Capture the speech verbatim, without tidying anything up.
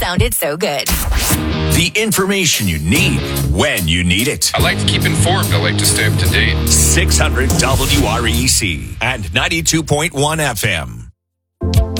sounded so good. The information you need when you need it. I like to keep informed. I like to stay up to date. six hundred W R E C and ninety-two point one F M.